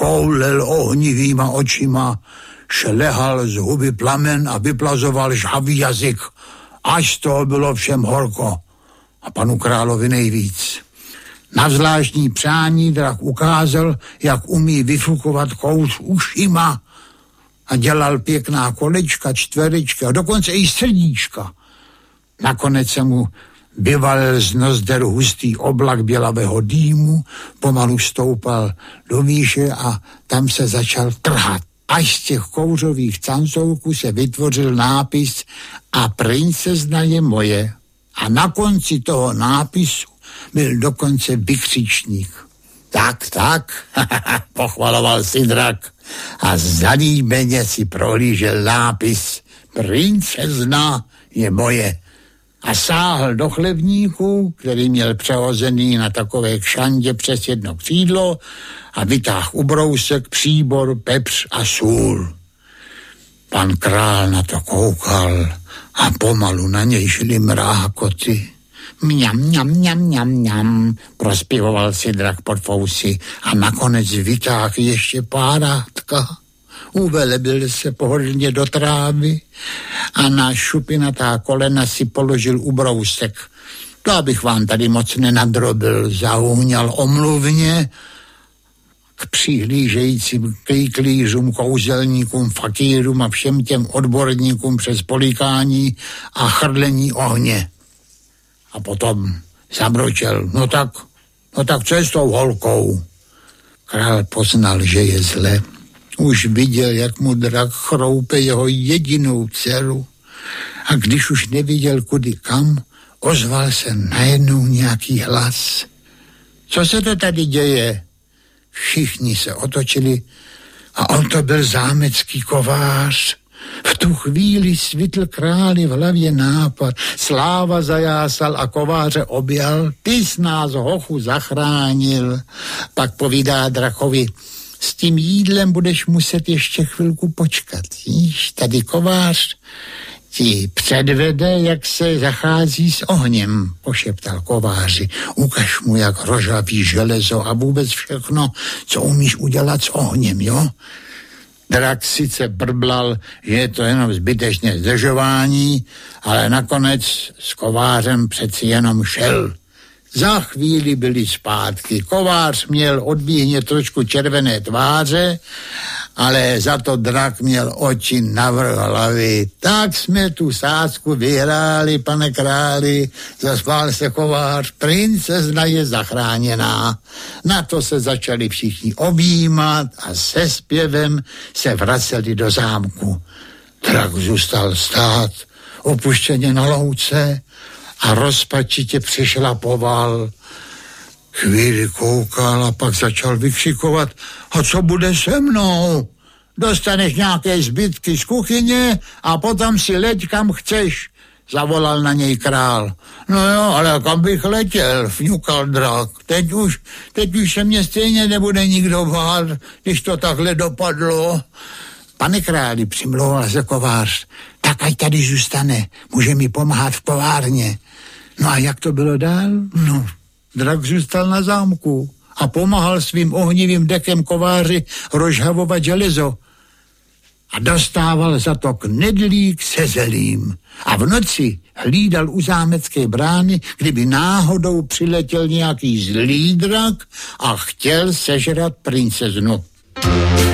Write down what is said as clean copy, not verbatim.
koulel ohnivýma očima, šlehal z huby plamen a vyplazoval žhavý jazyk, až z toho bylo všem horko a panu královi nejvíc. Na zvláštní přání drak ukázal, jak umí vyfukovat kous ušima a dělal pěkná kolečka, čtverečka a dokonce i srdíčka. Nakonec se mu vyvalil z nozderu hustý oblak bělavého dýmu, pomalu stoupal do výše a tam se začal trhat. Až z těch kouřových cancouků se vytvořil nápis a princezna je moje. A na konci toho nápisu byl dokonce vykřičník. Tak, pochvaloval si drak a zalíbeně si prohlížel nápis princezna je moje. A sáhl do chlebníku, který měl přehozený na takové kšandě přes jedno křídlo a vytáhl ubrousek, příbor, pepř a sůl. Pan král na to koukal a pomalu na něj šly mrákoty. Mňam, prospěvoval si drak pod fousy a nakonec vytáhl ještě párátka. Uvelebil se pohodlně do trávy a na šupinatá kolena si položil ubrousek. To abych vám tady moc nenadrobil, zahůňal omluvně k přihlížejícím klíklířům, kouzelníkům, fakírům a všem těm odborníkům přes políkání a chrlení ohně. A potom zamročel, no tak co je s tou holkou? Král poznal, že je zle. Už viděl, jak mu drak chroupe jeho jedinou dceru. A když už neviděl kudy kam, ozval se najednou nějaký hlas. Co se to tady děje? Všichni se otočili a on to byl zámecký kovář. V tu chvíli svitl králi v hlavě nápad. Sláva zajásal a kováře objal. Ty jsi nás, hochu, zachránil. Pak povídá drakovi, s tím jídlem budeš muset ještě chvilku počkat. Víš, tady kovář ti předvede, jak se zachází s ohněm, pošeptal kováři. Ukaž mu, jak rožavý železo a vůbec všechno, co umíš udělat s ohněm, jo? Drak sice brblal, že je to jenom zbytečné zdržování, ale nakonec s kovářem přeci jenom šel. Za chvíli byli zpátky. Kovář měl odbíhně trošku červené tváře, ale za to drak měl oči navrch hlavy. Tak jsme tu sázku vyhráli, pane králi, zaspál se kovář, princezna je zachráněná. Na to se začali všichni objímat a se zpěvem se vraceli do zámku. Drak zůstal stát, opuštěně na louce, a rozpačitě přešlapoval. Chvíli koukal a pak začal vykřikovat, a co bude se mnou? Dostaneš nějaké zbytky z kuchyně a potom si leď kam chceš, zavolal na něj král. No jo, ale kam bych letěl, fňukal drak. Teď už se mě stejně nebude nikdo bát, když to takhle dopadlo. Pane králi, přimlouval se kovář, tak ať tady zůstane, může mi pomáhat v továrně. No a jak to bylo dál? No, drak zůstal na zámku a pomáhal svým ohnivým dekem kováři rozžhavovat železo. A dostával za to knedlík se zelím. A v noci hlídal u zámecké brány, kdyby náhodou přiletěl nějaký zlý drak a chtěl sežrat princeznu.